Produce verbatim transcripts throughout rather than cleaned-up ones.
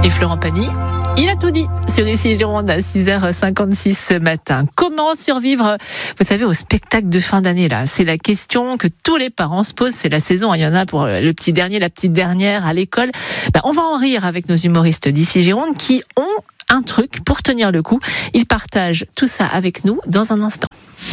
Et Florent Pagny, il a tout dit sur Ici Gironde à six heures cinquante-six ce matin. Comment survivre, vous savez, au spectacle de fin d'année là? C'est la question que tous les parents se posent. C'est la saison. Il y en a pour le petit dernier, la petite dernière à l'école. Ben, on va en rire avec nos humoristes d'Ici Gironde qui ont un truc pour tenir le coup. Ils partagent tout ça avec nous dans un instant.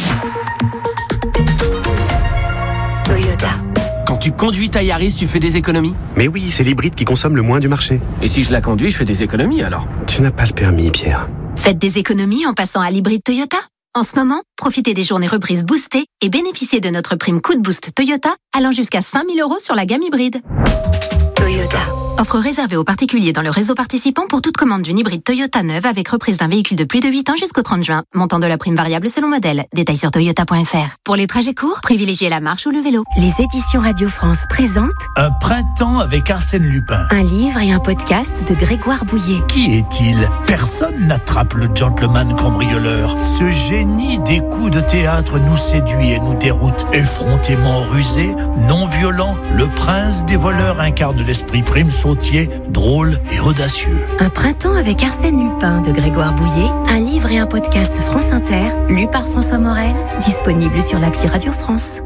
Toyota. Quand tu conduis ta Yaris, tu fais des économies? Mais oui, c'est l'hybride qui consomme le moins du marché. Et si je la conduis, je fais des économies alors? Tu n'as pas le permis, Pierre. Faites des économies en passant à l'hybride Toyota. En ce moment, profitez des journées reprises boostées et bénéficiez de notre prime coup de boost Toyota allant jusqu'à cinq mille euros sur la gamme hybride. Toyota. Offre réservée aux particuliers dans le réseau participant pour toute commande d'une hybride Toyota neuve avec reprise d'un véhicule de plus de huit ans jusqu'au trente juin. Montant de la prime variable selon modèle. Détails sur toyota point f r. Pour les trajets courts, privilégiez la marche ou le vélo. Les éditions Radio France présentent Un printemps avec Arsène Lupin. un livre et un podcast de Grégoire Bouillet. Qui est-il? Personne n'attrape le gentleman cambrioleur. Ce génie des coups de théâtre nous séduit et nous déroute. Effrontément rusé, non violent, le prince des voleurs incarne l'esprit prime sautier, drôle et audacieux. Un printemps avec Arsène Lupin de Grégoire Bouillet, un livre et un podcast France Inter, lu par François Morel, disponible sur l'appli Radio France.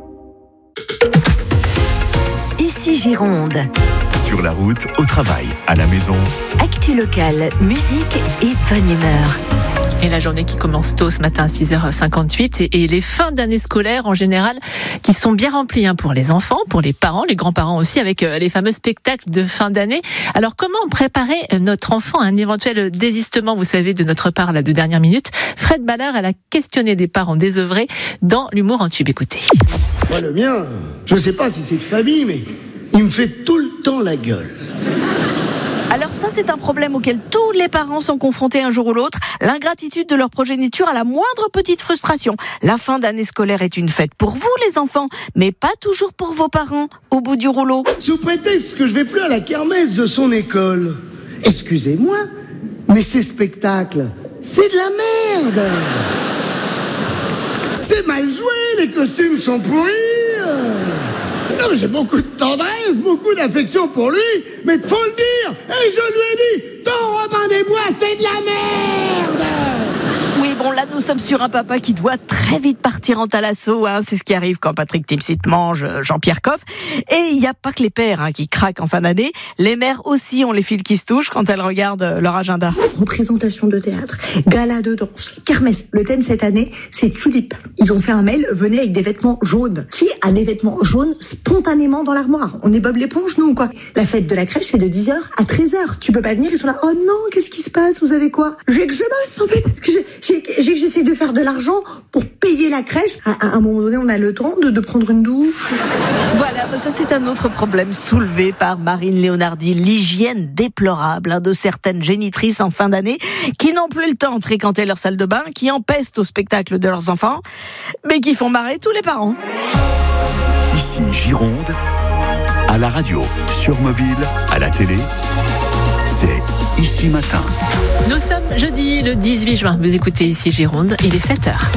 Ici Gironde. Sur la route, au travail, à la maison. Actu locale, musique et bonne humeur. Et la journée qui commence tôt ce matin à six heures cinquante-huit et, et les fins d'année scolaires en général qui sont bien remplies hein, pour les enfants, pour les parents, les grands-parents aussi avec euh, les fameux spectacles de fin d'année. Alors comment préparer notre enfant à un éventuel désistement, vous savez, de notre part là de dernière minute? Fred Ballard, elle a questionné des parents désœuvrés dans l'humour en tube. Écoutez. Moi le mien, je sais pas si c'est de famille mais il me fait tout le temps la gueule. Alors ça, c'est un problème auquel tous les parents sont confrontés un jour ou l'autre. L'ingratitude de leur progéniture à la moindre petite frustration. La fin d'année scolaire est une fête pour vous, les enfants, mais pas toujours pour vos parents, au bout du rouleau. Sous prétexte que je vais plus à la kermesse de son école. Excusez-moi, mais ces spectacles, c'est de la merde. C'est mal joué, les costumes sont pourris. Non, mais j'ai beaucoup de tendresse, beaucoup d'affection pour lui, mais faut le dire, et je lui ai dit, ton Robin des Bois, c'est de la merde. Oui, bon, là, nous sommes sur un papa qui doit très vite partir en thalasso, hein. C'est ce qui arrive quand Patrick Timsit mange Jean-Pierre Coff. Et il n'y a pas que les pères hein, qui craquent en fin d'année. Les mères aussi ont les fils qui se touchent quand elles regardent leur agenda. Représentation de théâtre, gala de danse, kermesse. Le thème cette année, c'est tulipe. Ils ont fait un mail, venez avec des vêtements jaunes. Qui a des vêtements jaunes spontanément dans l'armoire? On est Bob l'éponge, nous, quoi. La fête de la crèche, c'est de dix heures à treize heures. Tu peux pas venir, ils sont là, oh non, qu'est-ce qui se passe? Vous avez quoi? J'ai que je bosse, en fait. J'ai, j'ai, j'ai que j'essaie de faire de l'argent pour payer la crèche. À, à un moment donné, on a le temps de, de prendre une douche. Voilà, ça c'est un autre problème soulevé par Marine Léonardi, l'hygiène déplorable hein, de certaines génitrices en fin d'année qui n'ont plus le temps de fréquenter leur salle de bain, qui empestent au spectacle de leurs enfants, mais qui font marrer tous les parents. Ici Gironde, à la radio, sur mobile, à la télé, c'est Ici Matin. Nous sommes jeudi le dix-huit juin. Vous écoutez Ici Gironde, il est sept heures.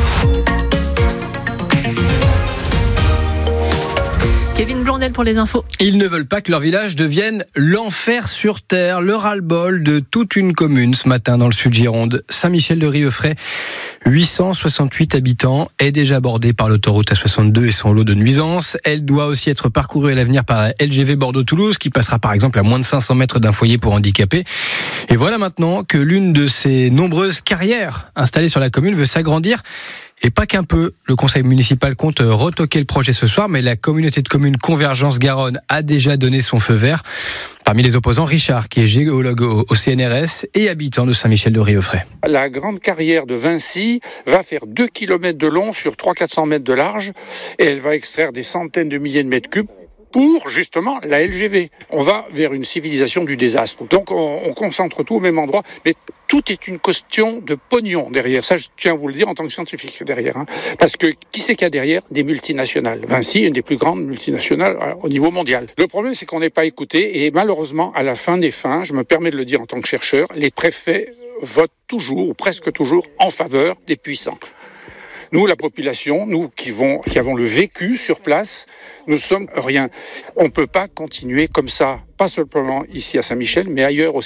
Kevin Blondel pour les infos. Ils ne veulent pas que leur village devienne l'enfer sur terre, le ras-le-bol de toute une commune ce matin dans le sud Gironde. Saint-Michel-de-Riveufray, huit cent soixante-huit habitants, est déjà bordée par l'autoroute A soixante-deux et son lot de nuisances. Elle doit aussi être parcourue à l'avenir par la L G V Bordeaux-Toulouse, qui passera par exemple à moins de cinq cents mètres d'un foyer pour handicapés. Et voilà maintenant que l'une de ces nombreuses carrières installées sur la commune veut s'agrandir. Et pas qu'un peu. Le conseil municipal compte retoquer le projet ce soir, mais la communauté de communes Convergence Garonne a déjà donné son feu vert. Parmi les opposants, Richard, qui est géologue au C N R S et habitant de Saint-Michel-de-Riveufray. La grande carrière de Vinci va faire deux kilomètres de long sur trois cents à quatre cents mètres de large et elle va extraire des centaines de milliers de mètres cubes pour justement la L G V. On va vers une civilisation du désastre. Donc on, on concentre tout au même endroit, mais tout est une question de pognon derrière. Ça, je tiens à vous le dire en tant que scientifique derrière. Hein. Parce que qui c'est qu'il y a derrière? Des multinationales. Vinci, une des plus grandes multinationales euh, au niveau mondial. Le problème, c'est qu'on n'est pas écouté et malheureusement, à la fin des fins, je me permets de le dire en tant que chercheur, les préfets votent toujours, ou presque toujours, en faveur des puissants. Nous, la population, nous qui, vont, qui avons le vécu sur place, nous sommes rien. On ne peut pas continuer comme ça, pas seulement ici à Saint-Michel, mais ailleurs aussi.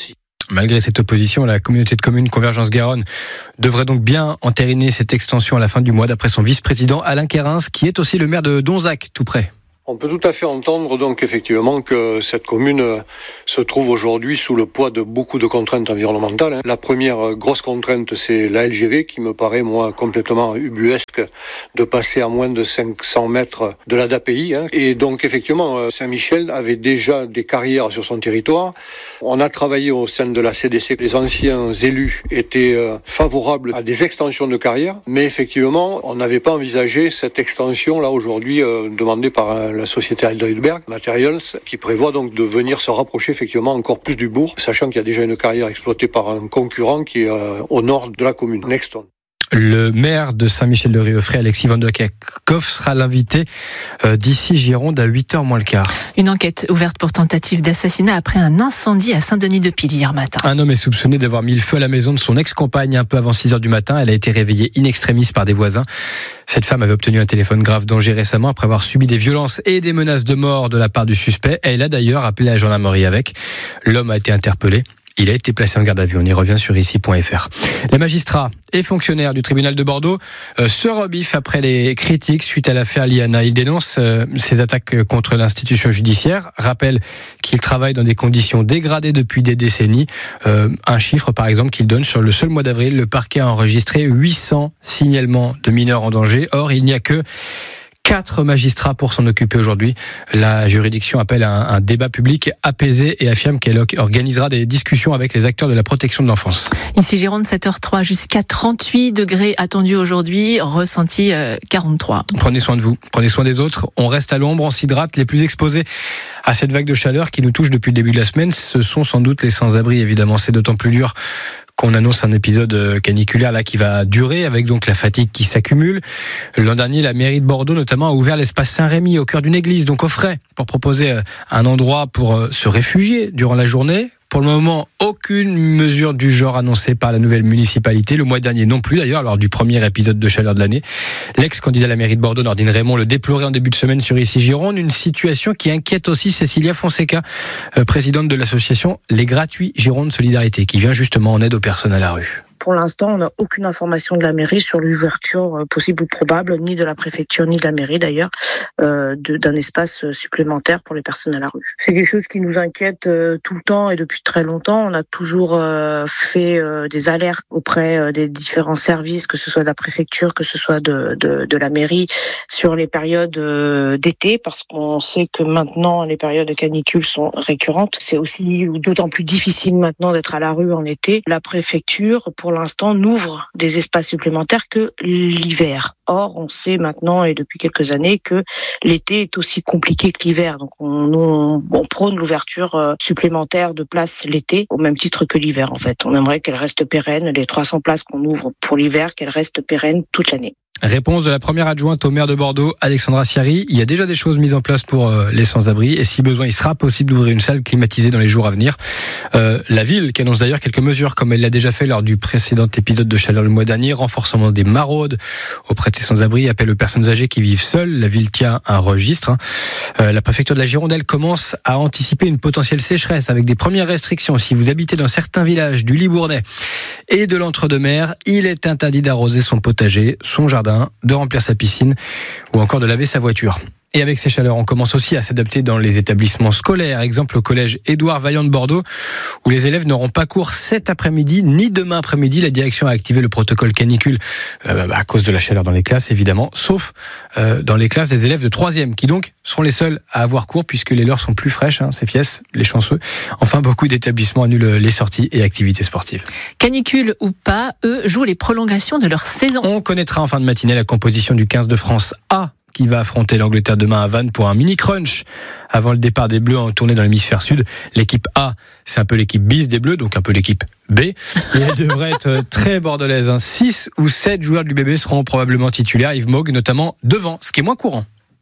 Malgré cette opposition, la communauté de communes Convergence Garonne devrait donc bien entériner cette extension à la fin du mois, d'après son vice-président Alain Quérins, qui est aussi le maire de Donzac, tout près. On peut tout à fait entendre donc effectivement que cette commune se trouve aujourd'hui sous le poids de beaucoup de contraintes environnementales. La première grosse contrainte, c'est la L G V qui me paraît moi complètement ubuesque de passer à moins de cinq cents mètres de la D A P I. Et donc effectivement, Saint-Michel avait déjà des carrières sur son territoire. On a travaillé au sein de la C D C. Les anciens élus étaient favorables à des extensions de carrières, mais effectivement, on n'avait pas envisagé cette extension là aujourd'hui euh, demandée par la société Heidelberg Materials, qui prévoit donc de venir se rapprocher effectivement encore plus du bourg, sachant qu'il y a déjà une carrière exploitée par un concurrent qui est euh, au nord de la commune, Nexton. Le maire de Saint-Michel-de-Rieuffray, Alexis Van de Kerkhoff, sera l'invité d'ici Gironde à huit heures moins le quart. Une enquête ouverte pour tentative d'assassinat après un incendie à Saint-Denis-de-Pile hier matin. Un homme est soupçonné d'avoir mis le feu à la maison de son ex-compagne un peu avant six heures du matin. Elle a été réveillée in extremis par des voisins. Cette femme avait obtenu un téléphone grave danger récemment après avoir subi des violences et des menaces de mort de la part du suspect. Elle a d'ailleurs appelé la gendarmerie avec. L'homme a été interpellé. Il a été placé en garde à vue. On y revient sur ici point f r. Les magistrats et fonctionnaires du tribunal de Bordeaux euh, se rebiffent après les critiques suite à l'affaire Liana. Ils dénoncent euh, ces attaques contre l'institution judiciaire, rappellent qu'ils travaillent dans des conditions dégradées depuis des décennies. Euh, un chiffre par exemple qu'ils donnent: sur le seul mois d'avril, le parquet a enregistré huit cents signalements de mineurs en danger. Or, il n'y a que Quatre magistrats pour s'en occuper aujourd'hui. La juridiction appelle à un, un débat public apaisé et affirme qu'elle organisera des discussions avec les acteurs de la protection de l'enfance. Ici Gironde, sept heures trois, jusqu'à trente-huit degrés attendus aujourd'hui, ressenti euh, quarante-trois. Prenez soin de vous, prenez soin des autres. On reste à l'ombre, on s'hydrate. Les plus exposés à cette vague de chaleur qui nous touche depuis le début de la semaine, ce sont sans doute les sans-abri. Évidemment, c'est d'autant plus dur qu'on annonce un épisode caniculaire là qui va durer, avec donc la fatigue qui s'accumule. L'an dernier, la mairie de Bordeaux notamment a ouvert l'espace Saint-Rémy au cœur d'une église, donc au frais, pour proposer un endroit pour se réfugier durant la journée. Pour le moment, aucune mesure du genre annoncée par la nouvelle municipalité. Le mois dernier non plus d'ailleurs, lors du premier épisode de chaleur de l'année. L'ex-candidat à la mairie de Bordeaux, Nordine Raymond, le déplorait en début de semaine sur Ici Gironde. Une situation qui inquiète aussi Cécilia Fonseca, présidente de l'association Les Gratuits Gironde Solidarité, qui vient justement en aide aux personnes à la rue. Pour l'instant, on n'a aucune information de la mairie sur l'ouverture possible ou probable, ni de la préfecture, ni de la mairie d'ailleurs, euh, de, d'un espace supplémentaire pour les personnes à la rue. C'est quelque chose qui nous inquiète euh, tout le temps et depuis très longtemps. On a toujours euh, fait euh, des alertes auprès euh, des différents services, que ce soit de la préfecture, que ce soit de, de, de la mairie, sur les périodes euh, d'été, parce qu'on sait que maintenant les périodes de canicule sont récurrentes. C'est aussi d'autant plus difficile maintenant d'être à la rue en été. La préfecture, pour l'instant, n'ouvre des espaces supplémentaires que l'hiver. Or, on sait maintenant et depuis quelques années que l'été est aussi compliqué que l'hiver. Donc, on, on, on prône l'ouverture supplémentaire de places l'été, au même titre que l'hiver, en fait. On aimerait qu'elle reste pérenne, les trois cents places qu'on ouvre pour l'hiver, qu'elles restent pérennes toute l'année. Réponse de la première adjointe au maire de Bordeaux, Alexandra Siari. Il y a déjà des choses mises en place pour euh, les sans-abri et si besoin, il sera possible d'ouvrir une salle climatisée dans les jours à venir. Euh, la ville qui annonce d'ailleurs quelques mesures comme elle l'a déjà fait lors du précédent épisode de chaleur le mois dernier, renforcement des maraudes auprès de ces sans-abri, appel aux personnes âgées qui vivent seules. La ville tient un registre. Hein. Euh, la préfecture de la Gironde, elle, commence à anticiper une potentielle sécheresse avec des premières restrictions. Si vous habitez dans certains villages du Libournais et de l'Entre-deux-Mers, il est interdit d'arroser son potager, son jardin, de remplir sa piscine ou encore de laver sa voiture. Et avec ces chaleurs, on commence aussi à s'adapter dans les établissements scolaires. Exemple au collège Édouard Vaillant de Bordeaux, où les élèves n'auront pas cours cet après-midi ni demain après-midi. La direction a activé le protocole canicule euh, à cause de la chaleur dans les classes, évidemment, sauf euh, dans les classes des élèves de troisième, qui donc seront les seuls à avoir cours puisque les leurs sont plus fraîches, hein, ces pièces, les chanceux. Enfin, beaucoup d'établissements annulent les sorties et activités sportives. Canicule ou pas, eux jouent les prolongations de leur saison. On connaîtra en fin de matinée la composition du quinze de France A, qui va affronter l'Angleterre demain à Vannes pour un mini crunch avant le départ des Bleus en tournée dans l'hémisphère sud. L'équipe A, c'est un peu l'équipe bis des Bleus, donc un peu l'équipe B. Et elle devrait être très bordelaise. Six ou sept joueurs du B B seront probablement titulaires. Yves Mogue notamment devant, ce qui est moins courant.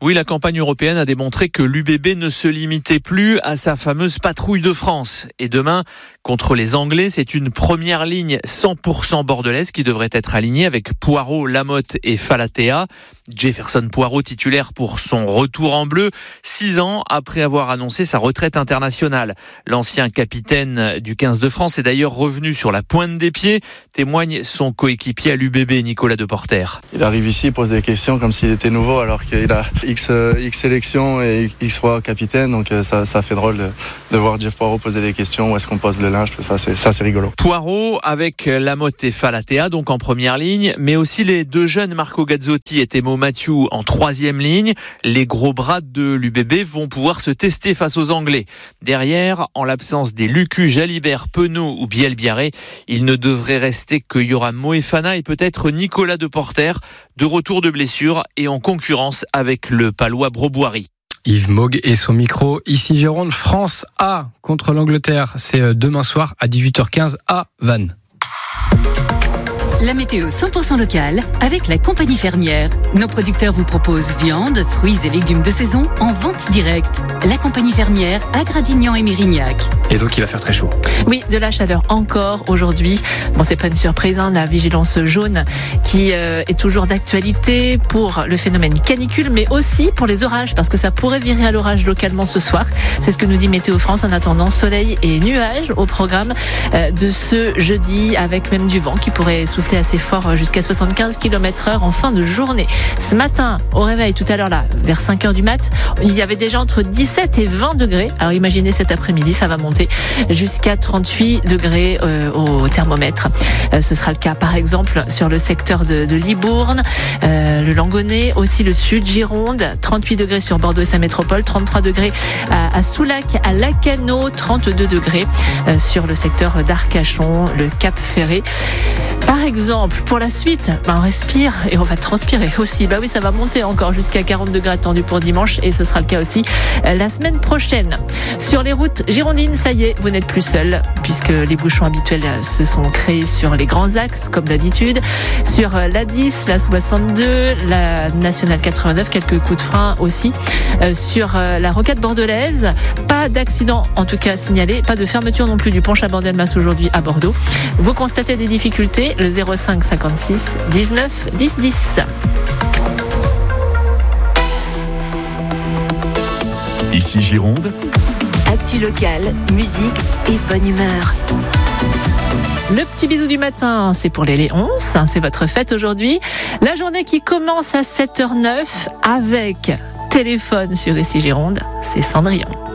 Oui, la campagne européenne a démontré que l'U B B ne se limitait plus à sa fameuse patrouille de France. Et demain, contre les Anglais, c'est une première ligne cent pour cent bordelaise qui devrait être alignée avec Poirot, Lamotte et Falatea. Jefferson Poirot titulaire pour son retour en bleu, six ans après avoir annoncé sa retraite internationale. L'ancien capitaine du quinze de France est d'ailleurs revenu sur la pointe des pieds, témoigne son coéquipier à l'U B B, Nicolas Deporter. Il arrive ici, il pose des questions comme s'il était nouveau alors qu'il a X, X sélections et X fois capitaine, donc ça, ça fait drôle de, de voir Jeff Poirot poser des questions, où est-ce qu'on pose le linge, tout ça c'est, ça c'est rigolo. Poirot avec Lamotte et Falatea donc en première ligne, mais aussi les deux jeunes Marco Gazzotti et Temo Mathieu en troisième ligne. Les gros bras de l'U B B vont pouvoir se tester face aux Anglais. Derrière, en l'absence des Lucu, Jalibert, Penaud ou Biel-Biarré, il ne devrait rester que Yoram Moefana et peut-être Nicolas Deporter, de retour de blessure et en concurrence avec le Palois Broboiry. Yves Mogue et son micro. Ici Gironde, France A contre l'Angleterre. C'est demain soir à dix-huit heures quinze à Vannes. La météo cent pour cent locale avec la compagnie fermière. Nos producteurs vous proposent viande, fruits et légumes de saison en vente directe. La compagnie fermière à Gradignan et Mérignac. Et donc il va faire très chaud. Oui, de la chaleur encore aujourd'hui. Bon, c'est pas une surprise, hein, la vigilance jaune qui euh, est toujours d'actualité pour le phénomène canicule, mais aussi pour les orages, parce que ça pourrait virer à l'orage localement ce soir. C'est ce que nous dit Météo France. En attendant, soleil et nuages au programme euh, de ce jeudi, avec même du vent qui pourrait souffler assez fort jusqu'à soixante-quinze kilomètres heure en fin de journée. Ce matin, au réveil, tout à l'heure là, vers cinq heures du mat, il y avait déjà entre dix-sept et vingt degrés. Alors imaginez cet après-midi, ça va monter jusqu'à trente-huit degrés euh, au thermomètre. Euh, ce sera le cas par exemple sur le secteur de, de Libourne, euh, le Langonnet, aussi le sud, Gironde, trente-huit degrés sur Bordeaux et sa métropole, trente-trois degrés à, à Soulac, à Lacanau, trente-deux degrés euh, sur le secteur d'Arcachon, le Cap Ferré. Par exemple, pour la suite, ben on respire et on va transpirer aussi. Bah oui, ça va monter encore jusqu'à quarante degrés attendus pour dimanche et ce sera le cas aussi la semaine prochaine. Sur les routes girondines, ça y est, vous n'êtes plus seul puisque les bouchons habituels se sont créés sur les grands axes comme d'habitude. Sur l'A dix, la soixante-deux, la nationale quatre-vingt-neuf, quelques coups de frein aussi. Euh, sur la rocade bordelaise, pas d'accident en tout cas signalé, pas de fermeture non plus du pont Chabandelmas aujourd'hui à Bordeaux. Vous constatez des difficultés, le zéro cinq cinquante-six dix-neuf dix dix. Ici Gironde. Actu locale, musique et bonne humeur. Le petit bisou du matin, c'est pour les Léonces, c'est votre fête aujourd'hui. La journée qui commence à sept heures zéro neuf avec téléphone sur Ici Gironde, c'est Cendrillon.